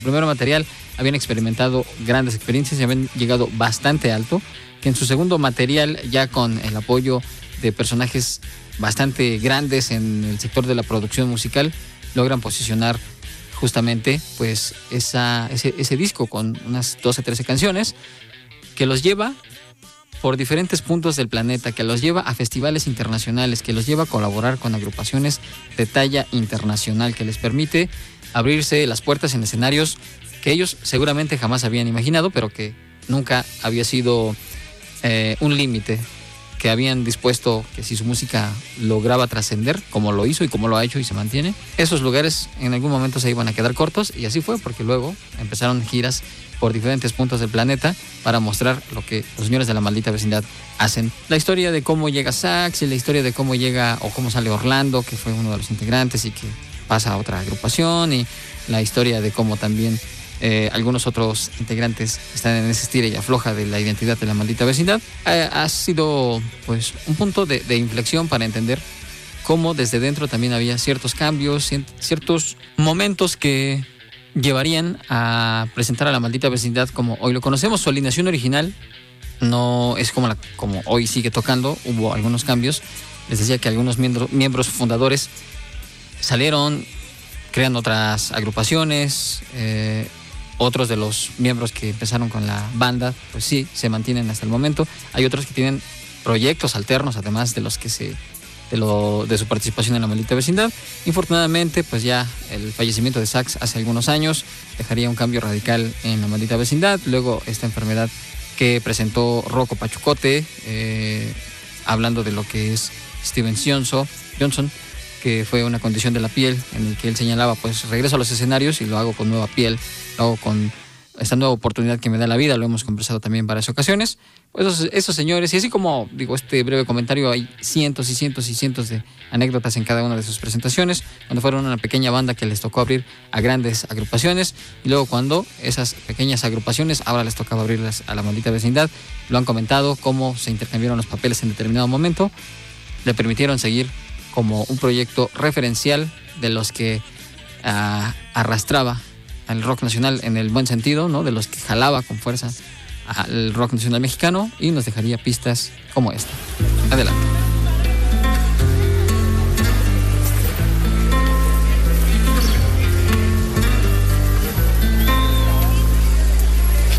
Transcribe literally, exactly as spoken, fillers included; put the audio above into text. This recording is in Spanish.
primer material habían experimentado grandes experiencias y habían llegado bastante alto, que en su segundo material, ya con el apoyo de personajes bastante grandes en el sector de la producción musical, logran posicionar justamente pues esa, ese, ese disco con unas doce, trece canciones que los lleva por diferentes puntos del planeta, que los lleva a festivales internacionales, que los lleva a colaborar con agrupaciones de talla internacional, que les permite abrirse las puertas en escenarios que ellos seguramente jamás habían imaginado, pero que nunca había sido eh, un límite, que habían dispuesto que si su música lograba trascender, como lo hizo y como lo ha hecho y se mantiene, esos lugares en algún momento se iban a quedar cortos, y así fue, porque luego empezaron giras por diferentes puntos del planeta para mostrar lo que los señores de La Maldita Vecindad hacen. La historia de cómo llega Sax y la historia de cómo llega o cómo sale Orlando, que fue uno de los integrantes y que pasa a otra agrupación, y la historia de cómo también eh, algunos otros integrantes están en ese estira y afloja de la identidad de La Maldita Vecindad, eh, ha sido pues un punto de, de inflexión para entender cómo desde dentro también había ciertos cambios, ciertos momentos que llevarían a presentar a La Maldita Vecindad como hoy lo conocemos. Su alineación original no es como, la, como hoy sigue tocando, hubo algunos cambios. Les decía que algunos miembro, miembros fundadores salieron, creando otras agrupaciones, eh, otros de los miembros que empezaron con la banda, pues sí, se mantienen hasta el momento. Hay otros que tienen proyectos alternos, además de los que se De, lo, de su participación en La Maldita Vecindad. Infortunadamente, pues ya el fallecimiento de Sax hace algunos años dejaría un cambio radical en La Maldita Vecindad. Luego esta enfermedad que presentó Rocco Pachucote, eh, hablando de lo que es Steven Johnson, Johnson, que fue una condición de la piel en el que él señalaba, pues regreso a los escenarios y lo hago con nueva piel, lo hago con esta nueva oportunidad que me da la vida. Lo hemos conversado también varias ocasiones. Pues esos, esos señores, y así como digo este breve comentario, hay cientos y cientos y cientos de anécdotas en cada una de sus presentaciones, cuando fueron una pequeña banda que les tocó abrir a grandes agrupaciones, y luego cuando esas pequeñas agrupaciones ahora les tocaba abrirlas a La Maldita Vecindad. Lo han comentado, cómo se intercambiaron los papeles en determinado momento, le permitieron seguir como un proyecto referencial de los que uh, arrastraba al rock nacional en el buen sentido, ¿no? De los que jalaba con fuerza al rock nacional mexicano, y nos dejaría pistas como esta. Adelante.